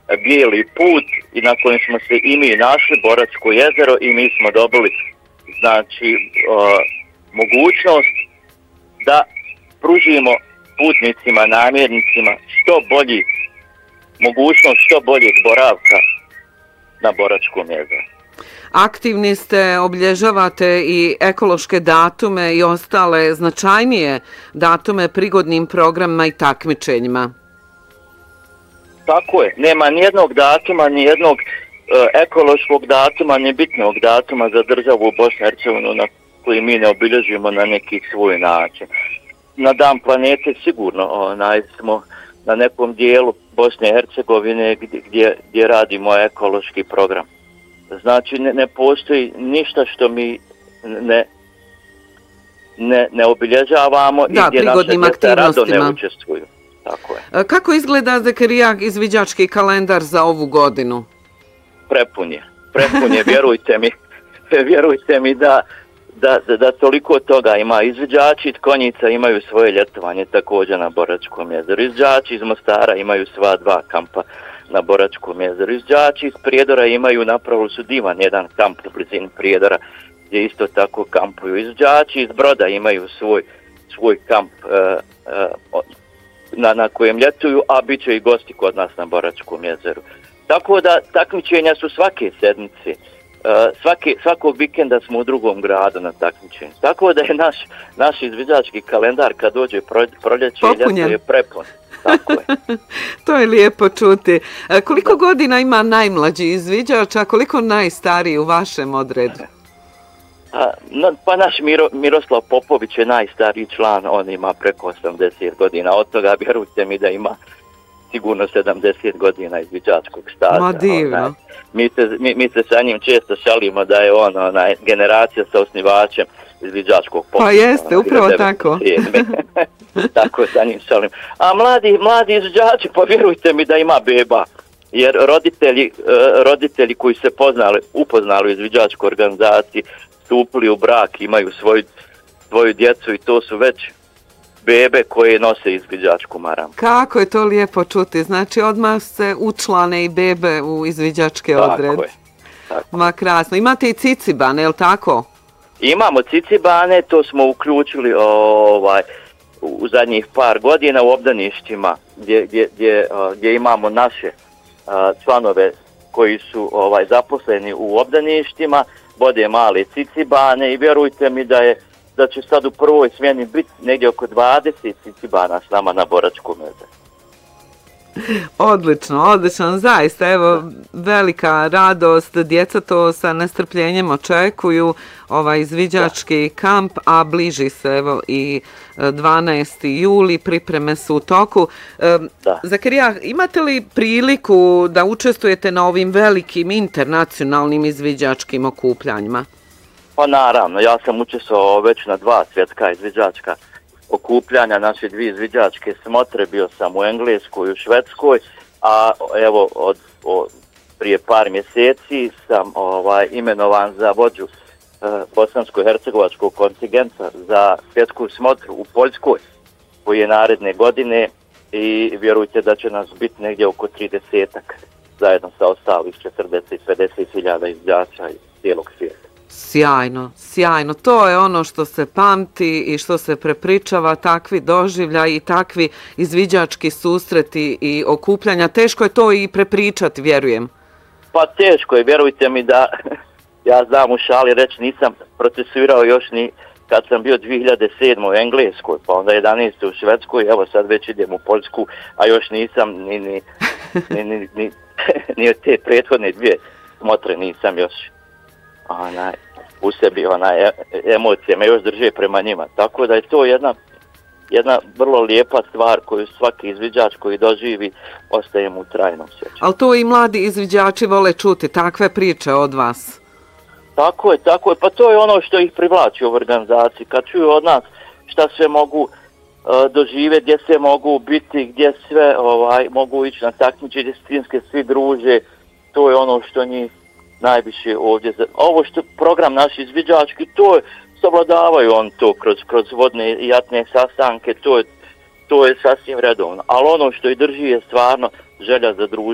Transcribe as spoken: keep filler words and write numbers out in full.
bijeli put i na kojem smo se i mi našli, Boračko jezero, i mi smo dobili znači uh, mogućnost da pružimo putnicima, namjernicima što bolji mogućnost što boljeg boravka na Boračkom jezeru. Aktivni ste, obilježavate i ekološke datume i ostale značajnije datume prigodnim programima i takmičenjima. Tako je, nema nijednog datuma, nijednog uh, ekološkog datuma, ni bitnog datuma za državu Bosnu i Hercegovinu na koji mi ne obilježimo na neki svoj način. Na Dan planete sigurno onaj smo na nekom dijelu Bosne i Hercegovine gdje, gdje, gdje radimo ekološki program. Znači ne, ne postoji ništa što mi ne, ne, ne obilježavamo da, i gdje naše djeca rado ne učestvuju. Tako je. Kako izgleda, Zekerija, izviđački kalendar za ovu godinu? Prepun je. Prepun je, vjerujte mi. Vjerujte mi da, da, da, da toliko toga ima. Izviđači iz Konjica imaju svoje ljetovanje također na Boračkom jezeru. Izviđači iz Mostara imaju sva dva kampa na Boračkom jezeru. Izviđači iz Prijedora imaju, napravili su divan jedan kamp u blizini Prijedora gdje isto tako kampuju. Izviđači iz Broda imaju svoj, svoj kamp uh, uh, na, na kojem ljetuju, a bit će i gosti kod nas na Boračkom jezeru. Tako da takmičenja su svake sedmice. Uh, svake, svakog vikenda smo u drugom gradu na takmičenju. Tako da je naš, naš izviđački kalendar kad dođe pro, proljeće i ljeto je prepun. Tako je. To je lijepo čuti. Koliko da. godina ima najmlađi izviđač, a koliko najstariji u vašem odredu? A, no, pa naš Miro, Miroslav Popović je najstariji član, on ima preko osamdeset godina. Od toga vjerujte mi da ima sigurno sedamdeset godina izviđačkog staža. Ma divno. Mi se, mi, mi se sa njim često šalimo da je on onaj, generacija sa osnivačem izviđačkog pokreta. Pa jeste, upravo tako. Tako sa njim šalim. A mladi, mladi izviđači, povjerujte mi da ima beba. Jer roditelji, roditelji koji se poznali, upoznali u izviđačkoj organizaciji, stupili u brak, imaju svoju, svoju djecu i to su već bebe koje nose izviđačku maramu. Kako je to lijepo čuti. Znači odmah se učlane i bebe u izviđačke odrede. Tako je. Tako. Ma krasno. Imate i cicibane, je li tako? Imamo cicibane, to smo uključili ovaj, u zadnjih par godina u obdaništima gdje, gdje, gdje, gdje imamo naše članove koji su ovaj, zaposleni u obdaništima, vode male cicibane i vjerujte mi da je da će sad u prvoj smjeni biti negdje oko dvadeset cicibana s nama na Boračkom jezeru. Odlično, odlično, zaista, evo, velika radost, djeca to sa nestrpljenjem očekuju, ovaj izviđački da. kamp, a bliži se, evo, i dvanaesti juli, pripreme su u toku. Da. Zekerija, imate li priliku da učestvujete na ovim velikim internacionalnim izviđačkim okupljanjima? Pa naravno, ja sam učestvovao već na dva svjetska izviđačka okupljanja, naše dvije izviđačke smotre, bio sam u Engleskoj i u Švedskoj, a evo od, od prije par mjeseci sam ovaj imenovan za vođu eh, bosansko-hercegovačkog kontingenta za svjetsku smotru u Poljskoj, koji je naredne godine i vjerujte da će nas biti negdje oko tridesetak zajedno sa ostalih četrdeset do pedeset hiljada izviđača iz cijelog svijeta. Sjajno, sjajno. To je ono što se pamti i što se prepričava, takvi doživljaj i takvi izviđački susreti i okupljanja. Teško je to i prepričati, vjerujem. Pa teško je, vjerujte mi da ja znam u šali reći, nisam procesuirao još ni kad sam bio dvije hiljade sedme u Engleskoj, pa onda jedanaeste u Švedskoj, evo sad već idem u Poljsku, a još nisam ni, ni, ni, ni, ni, ni od te prethodne dvije smotre nisam još onaj, u sebi onaj, emocije me još drže prema njima. Tako da je to jedna, jedna vrlo lijepa stvar koju svaki izviđač koji doživi ostaje mu u trajnom sjećanju. Ali to i mladi izviđači vole čuti, takve priče od vas. Tako je, tako je. Pa to je ono što ih privlači u organizaciji. Kad čuju od nas šta sve mogu uh, doživjeti, gdje sve mogu biti, gdje sve ovaj, mogu ići na takmiče, gdje stinske svi druže, to je ono što njih najviše ovdje. Ovo što program naš izviđački, to je, savladavaju on to kroz, kroz vodne i jatne sastanke, to je, to je sasvim redovno. Ali ono što i drži je stvarno želja za druženje.